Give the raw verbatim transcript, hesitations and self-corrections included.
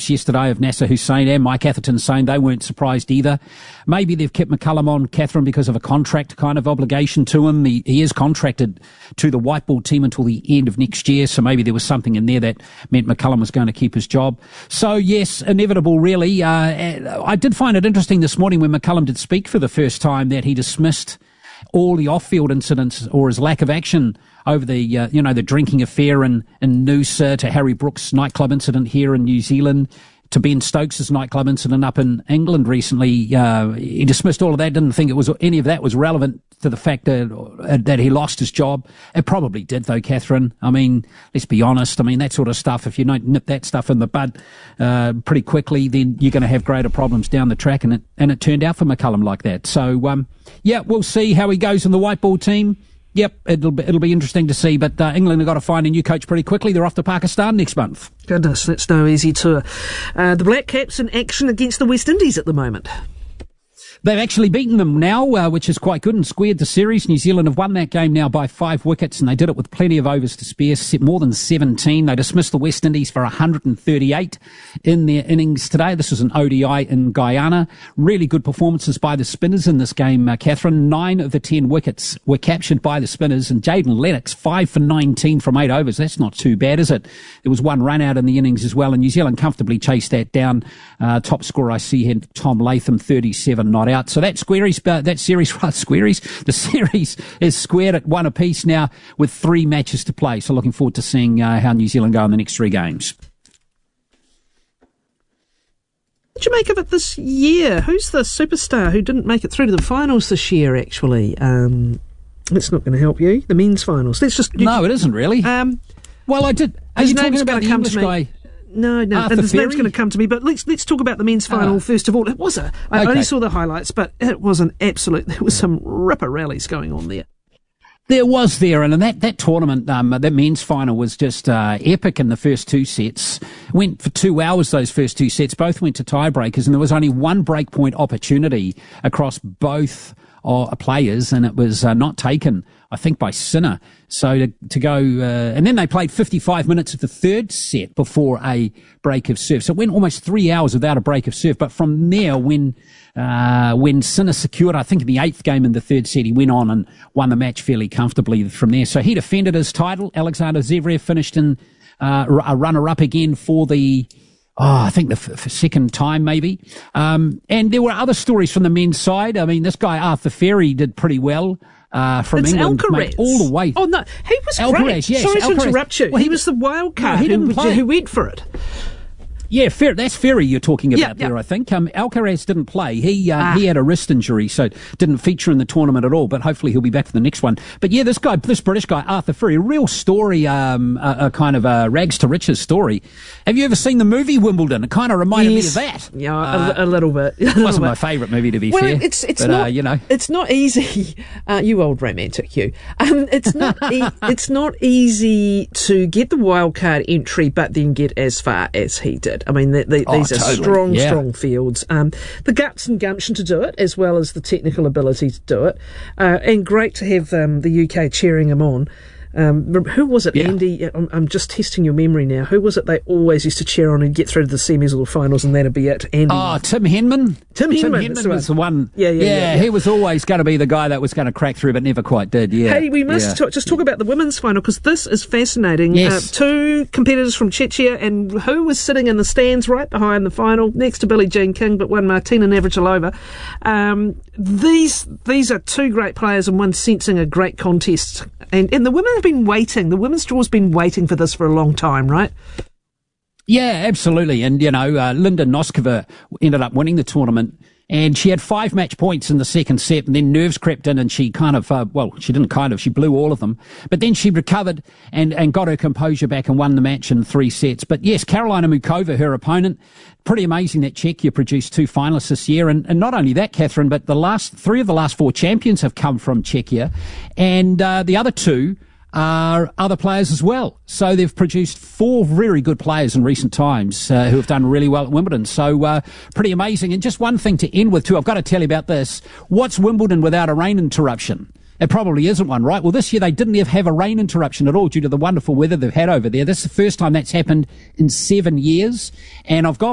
tweets yesterday of Nasser Hussain and Mike Atherton saying they weren't surprised either. Maybe they've kept McCullum on, Catherine, because of a contract kind of obligation to him. He, he is contracted to the white ball team until the end of next year, so maybe there was something in there that meant McCullum was going to keep his job. So, yes, inevitable, really. Uh, I did find it interesting this morning when McCullum did speak for the first time that he dismissed all the off-field incidents or his lack of action over the, uh, you know, the drinking affair in, in Noosa, to Harry Brooks' nightclub incident here in New Zealand, to Ben Stokes' nightclub incident up in England recently. Uh, he dismissed all of that, didn't think it was any of that was relevant to the fact that, uh, that he lost his job. It probably did, though, Catherine. I mean, let's be honest. I mean, that sort of stuff, if you don't nip that stuff in the bud uh, pretty quickly, then you're going to have greater problems down the track, and it, and it turned out for McCullum like that. So, um, yeah, we'll see how he goes in the white ball team. Yep, it'll be, it'll be interesting to see, but uh, England have got to find a new coach pretty quickly. They're off to Pakistan next month. Goodness, that's no easy tour. Uh, the Black Caps in action against the West Indies at the moment. They've actually beaten them now, uh, which is quite good, and squared the series. New Zealand have won that game now by five wickets, and they did it with plenty of overs to spare, more than seventeen. They dismissed the West Indies for one hundred thirty-eight in their innings today. This was an O D I in Guyana. Really good performances by the spinners in this game, uh, Catherine. Nine of the ten wickets were captured by the spinners, and Jaden Lennox, five for nineteen from eight overs. That's not too bad, is it? There was one run out in the innings as well, and New Zealand comfortably chased that down. Uh, top scorer I see here, Tom Latham, thirty-seven not out. So that squaries, uh, that series, right, squaries, the series is squared at one apiece now with three matches to play. So looking forward to seeing uh, how New Zealand go in the next three games. What did you make of it this year? Who's the superstar who didn't make it through to the finals this year, actually? Um, that's not going to help you. The men's finals. Let's just... No, it isn't really. Um, well, I did... Are you talking about the English guy? No, no, Arthur his Ferry? name's going to come to me, but let's let's talk about the men's final uh, first of all. It was a... I okay. only saw the highlights, but it was an absolute... There was some ripper rallies going on there. There was there, and that, that tournament, um, that men's final was just uh, epic in the first two sets. Went for two hours, those first two sets. Both went to tiebreakers, and there was only one breakpoint opportunity across both uh, players, and it was uh, not taken, I think, by Sinner. So to, to go, uh, and then they played fifty-five minutes of the third set before a break of serve. So it went almost three hours without a break of serve. But from there, when, uh, when Sinner secured, I think in the eighth game in the third set, he went on and won the match fairly comfortably from there. So he defended his title. Alexander Zverev finished in, uh, a runner-up again for the, Oh, I think the f- f- second time maybe. Um, and there were other stories from the men's side. I mean, this guy Arthur Ferry did pretty well. Uh, from it's England, Alcaraz. Mate, all the way. Oh no, he was Alcaraz, great. yes, Sorry Alcaraz. to interrupt you. Well, he, he was the wild card no, he didn't who, play. who went for it. Yeah, Fer- that's Ferry you're talking about yeah, there, yeah. I think. Um, Alcaraz didn't play. He uh, ah. he had a wrist injury, so didn't feature in the tournament at all, but hopefully he'll be back for the next one. But yeah, this guy, this British guy, Arthur Ferry, a real story, um, a, a kind of a rags to riches story. Have you ever seen the movie Wimbledon? It kind of reminded yes. me of that. Yeah, uh, a, a little bit. It wasn't my favourite movie, to be well, fair. it's it's but, not uh, you know. it's not easy. Uh, you old romantic, you. Um, it's not e- it's not easy to get the wild card entry, but then get as far as he did. I mean, the, the, Oh, these are totally. strong, yeah. strong fields. Um, the guts and gumption to do it, as well as the technical ability to do it, uh, and great to have um, the U K cheering him on. Um, who was it, yeah. Andy? I'm, I'm just testing your memory now. Who was it they always used to cheer on and get through to the semis or the finals, and that'd be it? Andy. Oh, Tim Henman. Tim Henman, Tim Henman was the one. Yeah, yeah, yeah, yeah. He was always going to be the guy that was going to crack through, but never quite did. Yeah. Hey, we must yeah. talk, just talk about the women's final, because this is fascinating. Yes. Uh, two competitors from Czechia, and who was sitting in the stands right behind the final, next to Billie Jean King, but one Martina Navratilova. Um, these these are two great players, and one sensing a great contest. And and the women have been waiting. The women's draw's been waiting for this for a long time, right? Yeah, absolutely. And, you know, uh, Linda Noskova ended up winning the tournament, and she had five match points in the second set, and then nerves crept in, and she kind of, uh, well, she didn't kind of, she blew all of them. But then she recovered and, and got her composure back and won the match in three sets. But yes, Karolina Mukova, her opponent, pretty amazing that Czechia produced two finalists this year. And, and not only that, Catherine, but the last, three of the last four champions have come from Czechia. And, uh, the other two are other players as well. So they've produced four very good players in recent times uh, who have done really well at Wimbledon. So uh, pretty amazing. And just one thing to end with too, I've got to tell you about this. What's Wimbledon without a rain interruption? It probably isn't one, right? Well, this year they didn't have, have a rain interruption at all due to the wonderful weather they've had over there. This is the first time that's happened in seven years. And I've gone